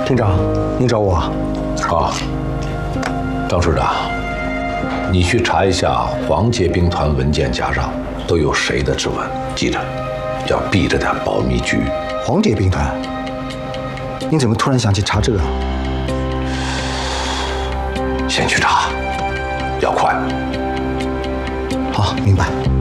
厅长，您找我？ 啊，张处长，你去查一下黄界兵团文件夹上都有谁的指纹，记着，要避着点保密局。 黄界兵团？你怎么突然想起查这个？ 先去查，要快。 好，明白。